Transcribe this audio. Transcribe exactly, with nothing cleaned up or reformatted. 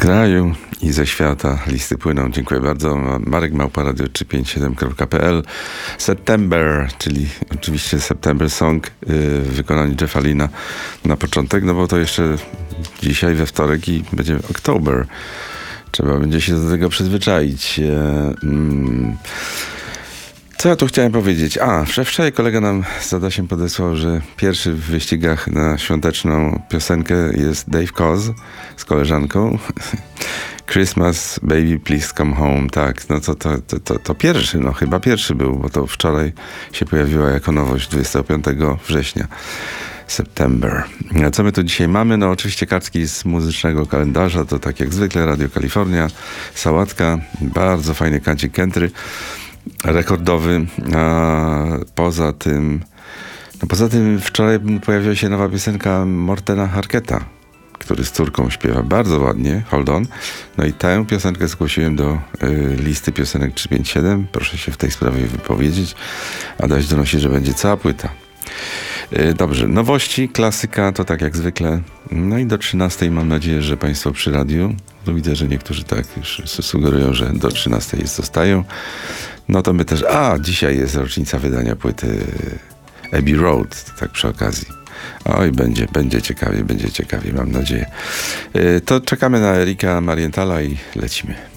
kraju i ze świata listy płyną. Dziękuję bardzo. Marek Małpa, radio trzysta pięćdziesiąt siedem kropka p l. September, czyli oczywiście September Song w wykonaniu Jeffa Lynna na początek, no bo to jeszcze dzisiaj we wtorek i będzie Oktober. Trzeba będzie się do tego przyzwyczaić. Hmm. Co ja tu chciałem powiedzieć? A, wczoraj kolega nam z Adasiem podesłał, że pierwszy w wyścigach na świąteczną piosenkę jest Dave Koz z koleżanką. Christmas, baby, please come home. Tak, no to, to, to, to, to pierwszy, no chyba pierwszy był, bo to wczoraj się pojawiła jako nowość dwudziestego piątego września. September. A co my tu dzisiaj mamy? No oczywiście kartki z muzycznego kalendarza, to tak jak zwykle Radio Kalifornia, sałatka, bardzo fajny kancik country, rekordowy, a poza tym no poza tym wczoraj pojawiła się nowa piosenka Mortena Harketa, który z córką śpiewa bardzo ładnie, Hold On. No i tę piosenkę zgłosiłem do y, listy piosenek trzysta pięćdziesiąt siedem. Proszę się w tej sprawie wypowiedzieć. Adaś donosi, że będzie cała płyta. Y, dobrze, nowości, klasyka, to tak jak zwykle. No i do trzynastej mam nadzieję, że Państwo przy radiu. No widzę, że niektórzy tak już sugerują, że do trzynastej zostają. No to my też... A, dzisiaj jest rocznica wydania płyty Abbey Road, tak przy okazji. Oj, będzie, będzie ciekawie, będzie ciekawie, mam nadzieję. Y, to czekamy na Erika Marienthala i lecimy.